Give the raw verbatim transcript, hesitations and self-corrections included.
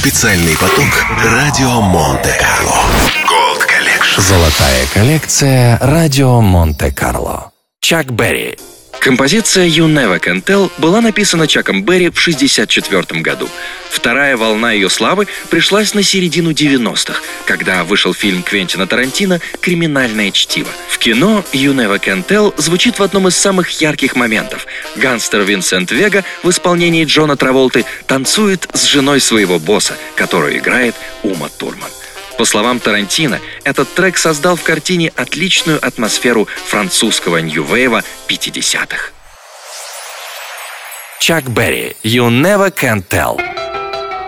Специальный поток радио Монте-Карло. Gold Collection. Золотая коллекция радио Монте-Карло. Чак Берри. Композиция «You Never Can Tell» была написана Чаком Берри в шестьдесят четвёртом году. Вторая волна ее славы пришлась на середину девяностых, когда вышел фильм Квентина Тарантино «Криминальное чтиво». В кино «You Never Can Tell» звучит в одном из самых ярких моментов. Гангстер Винсент Вега в исполнении Джона Траволты танцует с женой своего босса, которую играет Ума Турман. По словам Тарантино, этот трек создал в картине отличную атмосферу французского нью-вейва пятидесятых. Чак Берри. You Never Can Tell.